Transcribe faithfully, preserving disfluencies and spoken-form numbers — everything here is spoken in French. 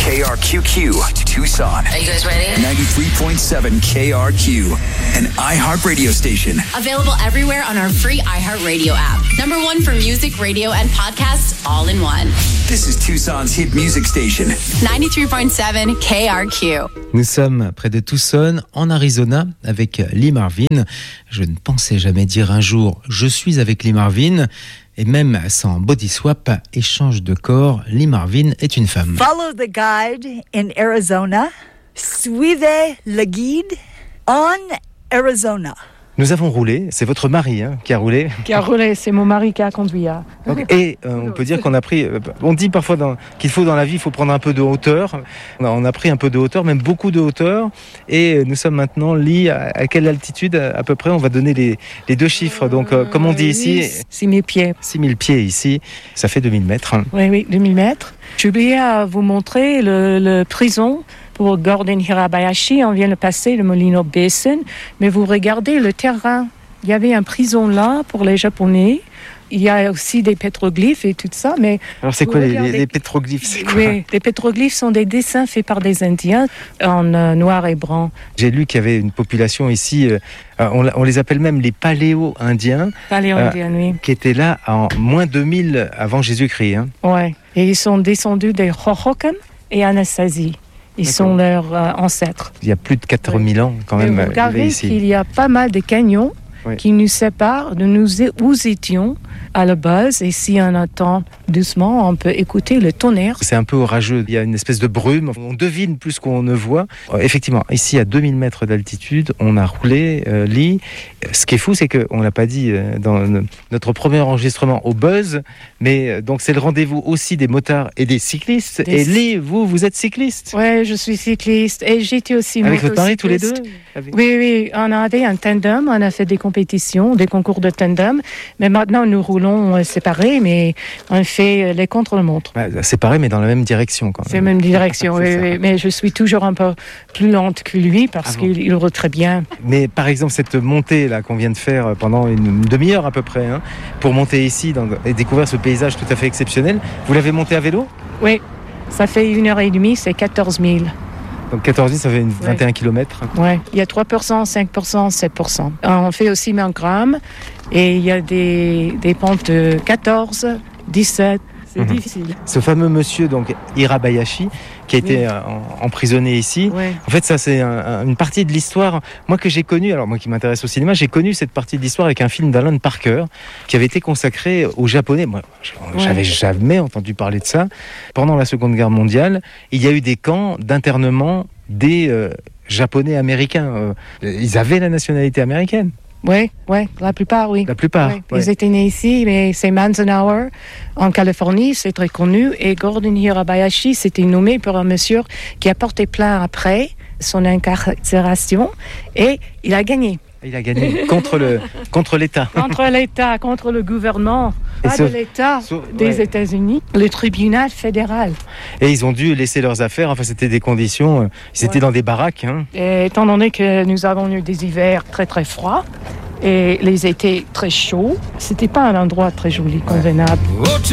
K R Q Q, Tucson. Are you guys ready? ninety-three point seven K R Q, an iHeart radio station. Available everywhere on our free iHeartRadio app. Number one for music, radio, and podcasts all in one. This is Tucson's hit music station. ninety-three point seven K R Q. Nous sommes près de Tucson, en Arizona, avec Lee Marvin. Je ne pensais jamais dire un jour « je suis avec Lee Marvin ». Et même sans body swap, échange de corps, Lee Marvin est une femme. Follow the guide in Arizona. Suivez le guide en Arizona. Nous avons roulé, c'est votre mari hein, qui a roulé. Qui a roulé, c'est mon mari qui a conduit. Hein. Donc, et euh, on peut dire qu'on a pris, euh, on dit parfois dans, qu'il faut dans la vie, il faut prendre un peu de hauteur. On a, on a pris un peu de hauteur, même beaucoup de hauteur. Et nous sommes maintenant, Lee, à, à quelle altitude à peu près? On va donner les, les deux chiffres. Donc, euh, comme on dit ici, six mille pieds. six mille pieds ici, ça fait deux mille mètres. Hein. Oui, oui, deux mille mètres. J'ai oublié à vous montrer le, le prison. Pour Gordon Hirabayashi, on vient de passer le Molino Basin, mais vous regardez le terrain. Il y avait un prison là pour les Japonais. Il y a aussi des pétroglyphes et tout ça, mais... Alors c'est quoi les, les, les pétroglyphes c'est quoi? Oui, les pétroglyphes sont des dessins faits par des Indiens en euh, noir et blanc. J'ai lu qu'il y avait une population ici, euh, on, on les appelle même les paléo-indiens, Paléo-indiens, euh, oui. qui étaient là en moins deux mille avant Jésus-Christ. Hein. Oui, et ils sont descendus des Hohokam et Anasazi. Ils D'accord. sont leurs euh, ancêtres. Il y a plus de quatre mille ans quand même. Et vous regardez ici. qu'il y a pas mal de canyons oui. qui nous séparent de nous où étions à la base. Et si on attend doucement, on peut écouter le tonnerre. C'est un peu orageux. Il y a une espèce de brume. On devine plus qu'on ne voit. Effectivement, ici à deux mille mètres d'altitude, on a roulé euh, Lee. Ce qui est fou, c'est qu'on ne l'a pas dit euh, dans notre premier enregistrement au Buzz, mais euh, donc c'est le rendez-vous aussi des motards et des cyclistes. Des... Et Lee, vous, vous êtes cycliste? Oui, je suis cycliste et j'étais aussi avec votre mari tous les deux? Avec... Oui, oui, on avait un tandem, on a fait des compétitions, des concours de tandem, mais maintenant nous roulons séparés, mais on fait les contre-la-montre. Ouais, séparés, mais dans la même direction quand même. C'est la même direction, oui, oui, mais je suis toujours un peu plus lente que lui parce ah bon. qu'il roule très bien. Mais par exemple, cette montée là qu'on vient de faire pendant une demi-heure à peu près, hein, pour monter ici dans, et découvrir ce paysage tout à fait exceptionnel, vous l'avez monté à vélo? Oui, ça fait une heure et demie, c'est quatorze mille. Donc quatorze mille, ça fait une vingt et un kilomètres. Oui, il y a trois pour cent, cinq pour cent, sept pour cent. On fait aussi mille grammes et il y a des, des pentes de quatorze, dix-sept. C'est mmh. difficile. Ce fameux monsieur, donc Hirabayashi, qui a été oui. euh, emprisonné ici. Oui. En fait, ça, c'est un, un, une partie de l'histoire, moi, que j'ai connue. Alors, moi qui m'intéresse au cinéma, j'ai connu cette partie de l'histoire avec un film d'Alan Parker qui avait été consacré aux Japonais. Moi, je n'avais ouais. jamais entendu parler de ça. Pendant la Seconde Guerre mondiale, il y a eu des camps d'internement des euh, Japonais américains. Euh, ils avaient la nationalité américaine. Oui, oui, la plupart, oui. La plupart, oui. Ouais. Ils étaient nés ici, mais c'est Manzanar, en Californie, c'est très connu. Et Gordon Hirabayashi, c'était nommé pour un monsieur qui a porté plainte après son incarcération et il a gagné. Il a gagné contre, le, contre l'État. Contre l'État, contre le gouvernement. Et pas sauf, de l'État sauf, des ouais. États-Unis, le tribunal fédéral. Et ils ont dû laisser leurs affaires, enfin c'était des conditions, ils étaient ouais. dans des baraques. Hein. Et étant donné que nous avons eu des hivers très très froids et les étés très chauds, c'était pas un endroit très joli, convenable. Ouais.